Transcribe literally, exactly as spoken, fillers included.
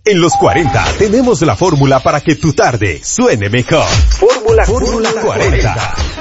En los cuarenta tenemos la fórmula para que tu tarde suene mejor. Fórmula, fórmula cuarenta.